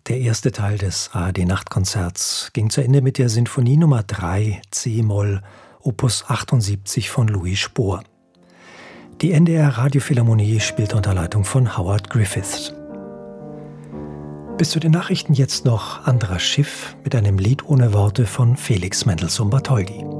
Der erste Teil des ARD-Nachtkonzerts ging zu Ende mit der Sinfonie Nummer 3 c-Moll Opus 78 von Louis Spohr. Die NDR Radiophilharmonie spielte unter Leitung von Howard Griffiths. Bis zu den Nachrichten jetzt noch Andras Schiff mit einem Lied ohne Worte von Felix Mendelssohn Bartholdy.